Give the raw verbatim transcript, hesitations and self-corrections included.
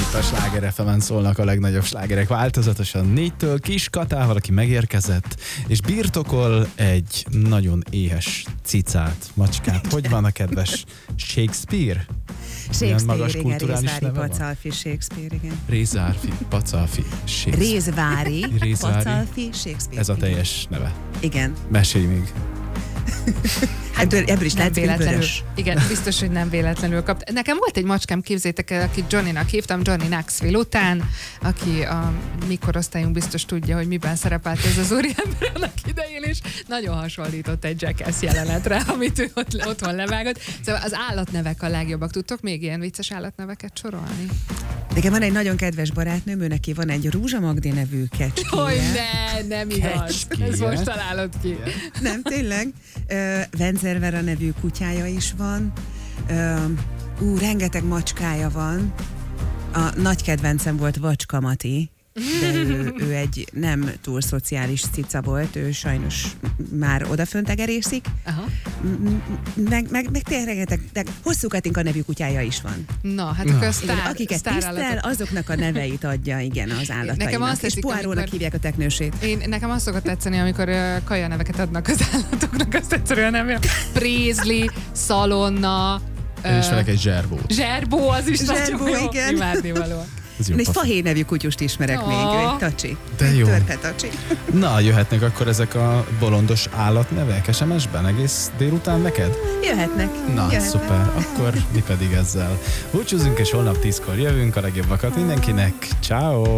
itt a Sláger ef emen szólnak a legnagyobb slágerek változatosan. Négytől Kis Katával, aki megérkezett, és birtokol egy nagyon éhes cicát, macskát. Hogy van a kedves Shakespeare? Shakespeare, igen, Rézvári Pacalfi Shakespeare, igen. Rézvári Pacalfi Shakespeare. Rézvári Pacalfi Shakespeare. Ez a teljes neve. Igen. Mesélj még. Ebből, ebből is nem véletlenül. Vörös. Igen, biztos, hogy nem véletlenül kapt. Nekem volt egy macskám, képzétek el, akit Johnnynak hívtam, Johnny Knoxville után, aki a mi korosztályunk biztos tudja, hogy miben szerepelt ez az úriember annak idején, és nagyon hasonlított egy Jackass jelenetre, amit ő ott, otthon levágott. Szóval az állatnevek a legjobbak. Tudtok még ilyen vicces állatneveket sorolni? Nekem van egy nagyon kedves barátnőm, ő neki van egy Rózsa Magdi nevű kecskéje. Hogy ne, nem igaz. Kecskéje? Ez most találod ki. Nem, tényleg. Uh, Venzervera nevű kutyája is van. Uh, ú, rengeteg macskája van. A nagy kedvencem volt Vacska Mati, de ő, ő egy nem túl szociális cica volt, ő sajnos már odafönt egerészik. Aha. Meg, meg, meg tényleg rengeteg, de Hosszú Katinka nevű kutyája is van. Na, hát akkor Igen, sztár, akiket sztár tisztel, állatok. azoknak a neveit adja, igen, az állatainak. Nekem azt és teszik, Poirónak amikor... hívják a teknősét. Én, nekem azt szokott tetszeni, amikor uh, kaja neveket adnak az állatoknak, azt egyszerűen nem jön. Prézli, Szalonna, Én is felek egy zserbó. Zserbó, az is Zserbó, nagyon jó. igen. Imádnivaló. Én egy Fahé nevű kutyust ismerek Oh. még, ő egy tacsi. De egy jó. törpe tacsi. Na, jöhetnek akkor ezek a bolondos állatnevek es em es-ben egész délután neked? Jöhetnek. Na, jöhetnek. szuper. Akkor mi pedig ezzel búcsúzunk, és holnap tízkor jövünk. A legjobbakat mindenkinek. Ciao.